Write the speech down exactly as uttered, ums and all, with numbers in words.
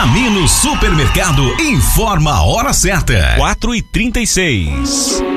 Camino Supermercado informa a hora certa. quatro e trinta e seis.